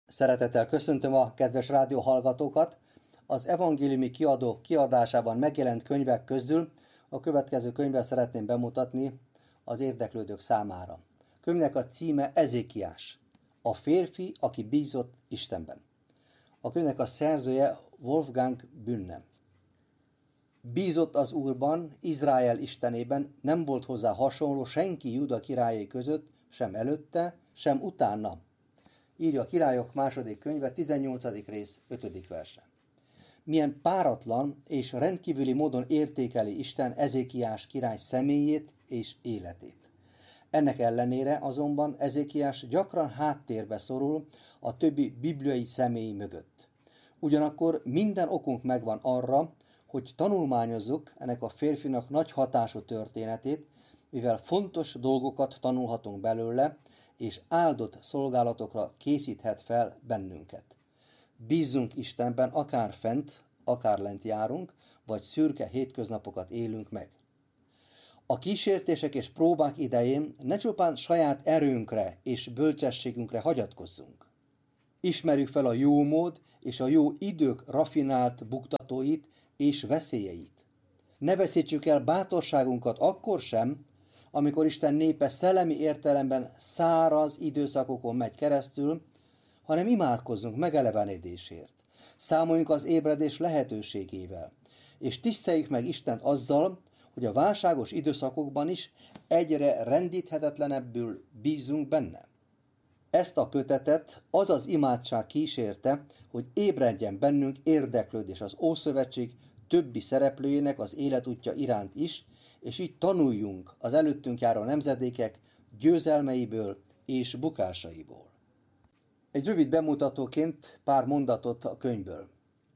Szeretettel köszöntöm a kedves rádióhallgatókat! Az evangéliumi kiadó kiadásában megjelent könyvek közül a következő könyvet szeretném bemutatni az érdeklődők számára. A könyvnek a címe Ezékiás, a férfi, aki bízott Istenben. A könyvnek a szerzője Wolfgang Bünne. Bízott az Úrban, Izrael Istenében, nem volt hozzá hasonló senki Júda királyai között, sem előtte, sem utána. Írja a Királyok második könyve, 18. rész, 5. verse. Milyen páratlan és rendkívüli módon értékeli Isten Ezékiás király személyét és életét. Ennek ellenére azonban Ezékiás gyakran háttérbe szorul a többi bibliai személy mögött. Ugyanakkor minden okunk megvan arra, hogy tanulmányozzuk ennek a férfinak nagy hatású történetét, mivel fontos dolgokat tanulhatunk belőle, és áldott szolgálatokra készíthet fel bennünket. Bízzunk Istenben, akár fent, akár lent járunk, vagy szürke hétköznapokat élünk meg. A kísértések és próbák idején ne csupán saját erőnkre és bölcsességünkre hagyatkozzunk. Ismerjük fel a jó mód és a jó idők rafinált buktatóit és veszélyeit. Ne veszítsük el bátorságunkat akkor sem, amikor Isten népe szellemi értelemben száraz időszakokon megy keresztül, hanem imádkozzunk megelevenedésért. Számoljunk az ébredés lehetőségével, és tiszteljük meg Istent azzal, hogy a válságos időszakokban is egyre rendíthetetlenebbül bízunk benne. Ezt a kötetet az az imádság kísérte, hogy ébredjen bennünk érdeklődés az Ószövetség többi szereplőjének az életútja iránt is, és így tanuljunk az előttünk járó nemzedékek győzelmeiből és bukásaiból. Egy rövid bemutatóként pár mondatot a könyvből.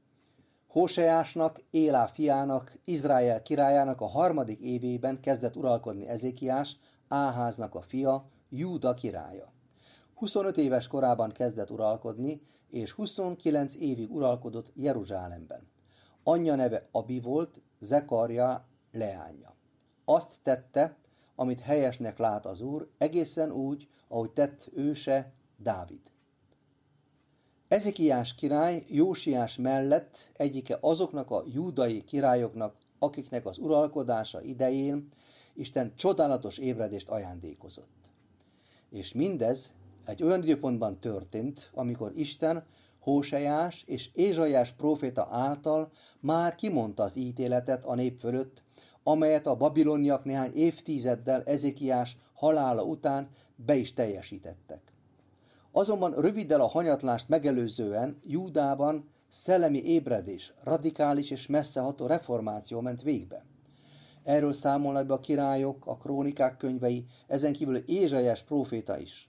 Hóseásnak, Élá fiának, Izrael királyának a 3. évében kezdett uralkodni Ezékiás, Áháznak a fia, Júda királya. 25 éves korában kezdett uralkodni, és 29 évig uralkodott Jeruzsálemben. Anyja neve Abi volt, Zekarja leánya. Azt tette, amit helyesnek lát az Úr, egészen úgy, ahogy tett őse Dávid. Ezékiás király Jósiás mellett egyike azoknak a júdai királyoknak, akiknek az uralkodása idején Isten csodálatos ébredést ajándékozott. És mindez egy olyan időpontban történt, amikor Isten Hósejás és Ézsaiás próféta által már kimondta az ítéletet a nép fölött, amelyet a babiloniak néhány évtizeddel Ezékiás halála után be is teljesítettek. Azonban röviddel a hanyatlást megelőzően Júdában szellemi ébredés, radikális és messzeható reformáció ment végbe. Erről számolnak be a Királyok, a Krónikák könyvei, ezen kívül Ézsaiás próféta is.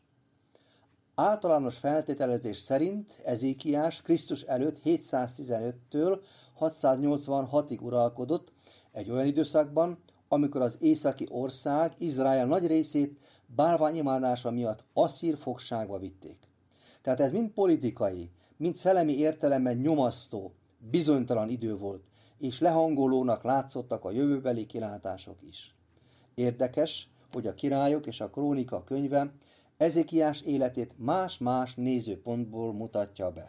Általános feltételezés szerint Ezékiás Krisztus előtt 715-től 686-ig uralkodott, egy olyan időszakban, amikor az északi ország Izrael nagy részét bálványimádása miatt asszír fogságba vitték. Tehát ez mind politikai, mind szellemi értelemben nyomasztó, bizonytalan idő volt, és lehangolónak látszottak a jövőbeli kilátások is. Érdekes, hogy a Királyok és a Krónika könyve Ezékiás életét más-más nézőpontból mutatja be.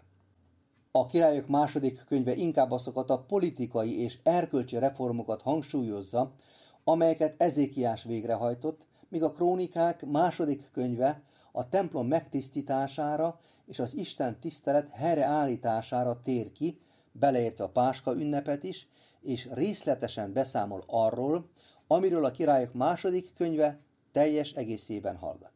A Királyok második könyve inkább azokat a politikai és erkölcsi reformokat hangsúlyozza, amelyeket Ezékiás végrehajtott, míg a Krónikák második könyve a templom megtisztítására és az Isten tisztelet helyreállítására tér ki, beleértve a Páska ünnepet is, és részletesen beszámol arról, amiről a Királyok második könyve teljes egészében hallgat.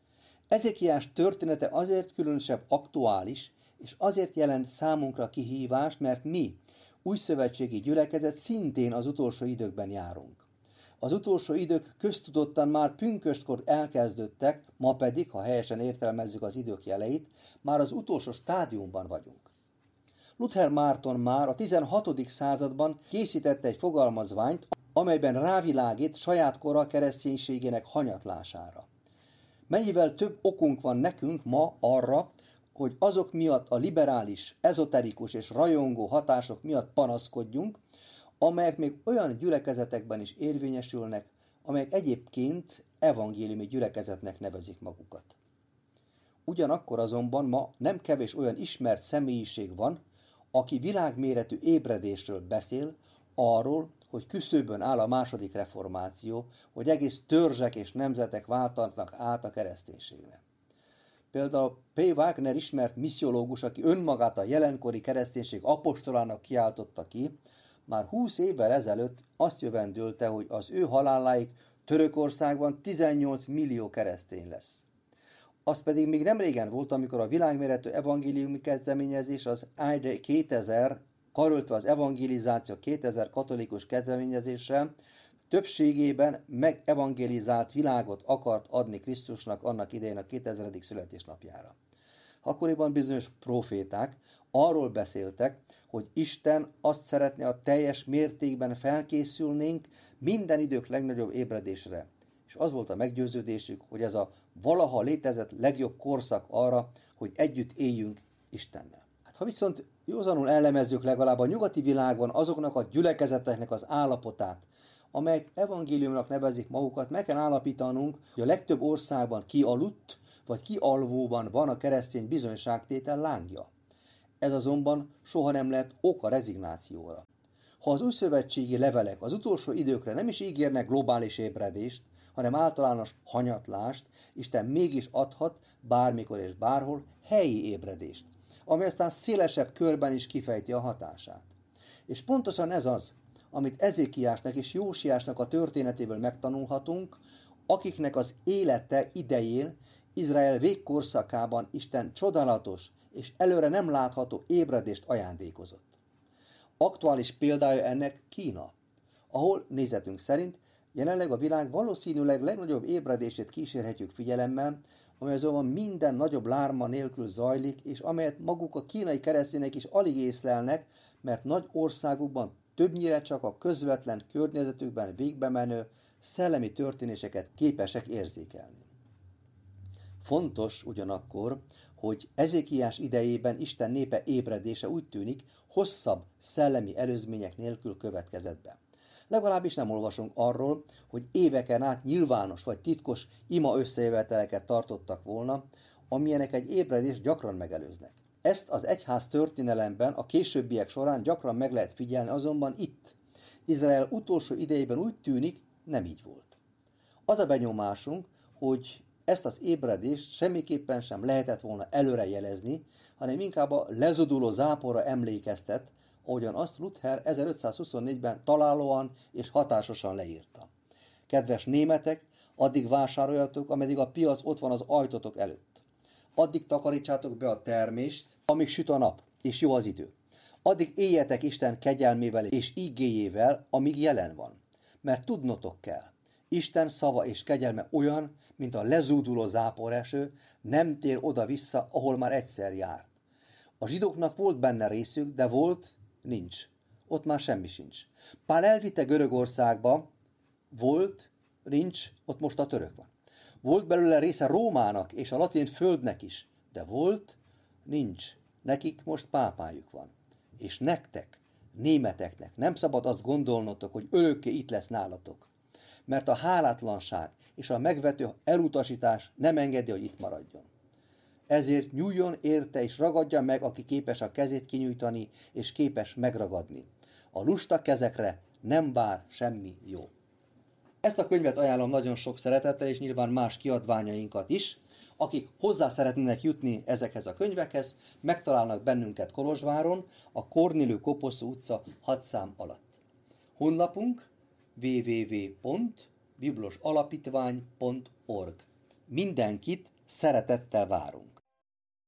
Ezékiás története azért különösebb aktuális, és azért jelent számunkra kihívást, mert mi, újszövetségi gyülekezet szintén az utolsó időkben járunk. Az utolsó idők köztudottan már pünköstkor elkezdődtek, ma pedig, ha helyesen értelmezzük az idők jeleit, már az utolsó stádiumban vagyunk. Luther Márton már a 16. században készítette egy fogalmazványt, amelyben rávilágít saját kora kereszténységének hanyatlására. Mennyivel több okunk van nekünk ma arra, hogy azok miatt a liberális, ezoterikus és rajongó hatások miatt panaszkodjunk, amelyek még olyan gyülekezetekben is érvényesülnek, amelyek egyébként evangéliumi gyülekezetnek nevezik magukat. Ugyanakkor azonban ma nem kevés olyan ismert személyiség van, aki világméretű ébredésről beszél, arról, hogy küszöbön áll a második reformáció, hogy egész törzsek és nemzetek váltanak át a kereszténységre. Például P. Wagner ismert missziológus, aki önmagát a jelenkori kereszténység apostolának kiáltotta ki, már 20 évvel ezelőtt azt jövendőlte, hogy az ő haláláig Törökországban 18 millió keresztény lesz. Az pedig még nem régen volt, amikor a világméretű evangéliumi kezdeményezés, az ID 2000, karöltve az evangelizáció 2000 katolikus kezdeményezéssel, többségében megevangelizált világot akart adni Krisztusnak annak idején a 2000. születésnapjára. Akkoriban bizonyos proféták arról beszéltek, hogy Isten azt szeretné, a teljes mértékben felkészülnénk minden idők legnagyobb ébredésre. És az volt a meggyőződésük, hogy ez a valaha létezett legjobb korszak arra, hogy együtt éljünk Istennel. Ha viszont józanul elemezzük legalább a nyugati világban azoknak a gyülekezeteknek az állapotát, amelyek evangéliumnak nevezik magukat, meg kell állapítanunk, hogy a legtöbb országban kialudt vagy kialvóban van a keresztény bizonyságtétel lángja. Ez azonban soha nem lett ok a rezignációra. Ha az újszövetségi levelek az utolsó időkre nem is ígérnek globális ébredést, hanem általános hanyatlást, Isten mégis adhat bármikor és bárhol helyi ébredést, ami aztán szélesebb körben is kifejti a hatását. És pontosan ez az, amit Ezékiásnak és Jósiásnak a történetéből megtanulhatunk, akiknek az élete idején Izrael végkorszakában Isten csodálatos és előre nem látható ébredést ajándékozott. Aktuális példája ennek Kína, ahol nézetünk szerint jelenleg a világ valószínűleg legnagyobb ébredését kísérhetjük figyelemmel, amely azonban minden nagyobb lárma nélkül zajlik, és amelyet maguk a kínai keresztények is alig észlelnek, mert nagy országukban többnyire csak a közvetlen környezetükben végbemenő szellemi történéseket képesek érzékelni. Fontos ugyanakkor, hogy Ezékiás idejében Isten népe ébredése úgy tűnik, hosszabb szellemi előzmények nélkül következett be. Legalábbis nem olvasunk arról, hogy éveken át nyilvános vagy titkos ima összejöveteleket tartottak volna, amilyenek egy ébredést gyakran megelőznek. Ezt az egyház történelemben a későbbiek során gyakran meg lehet figyelni, azonban itt, Izrael utolsó idejében úgy tűnik, nem így volt. Az a benyomásunk, hogy ezt az ébredést semmiképpen sem lehetett volna előre jelezni, hanem inkább a lezuduló záporra emlékeztet, ahogyan azt Luther 1524-ben találóan és hatásosan leírta. Kedves németek, addig vásároljatok, ameddig a piac ott van az ajtótok előtt. Addig takarítsátok be a termést, amíg süt a nap, és jó az idő. Addig éljetek Isten kegyelmével és ígéjével, amíg jelen van. Mert tudnotok kell, Isten szava és kegyelme olyan, mint a lezúduló záporeső, nem tér oda-vissza, ahol már egyszer járt. A zsidóknak volt benne részük, de nincs. Ott már semmi sincs. Pál elvitte Görögországba, nincs, ott most a török van. Volt belőle része Rómának és a latin földnek is, de nincs. Nekik most pápájuk van. És nektek, németeknek nem szabad azt gondolnotok, hogy örökké itt lesz nálatok. Mert a hálátlanság és a megvető elutasítás nem engedi, hogy itt maradjon. Ezért nyújjon érte és ragadja meg, aki képes a kezét kinyújtani és képes megragadni. A lusta kezekre nem vár semmi jó. Ezt a könyvet ajánlom nagyon sok szeretettel, és nyilván más kiadványainkat is. Akik hozzá szeretnének jutni ezekhez a könyvekhez, megtalálnak bennünket Kolozsváron, a Kornélius Koposzó utca 6 szám alatt. Honlapunk www.biblosalapítvány.org. Mindenkit szeretettel várunk!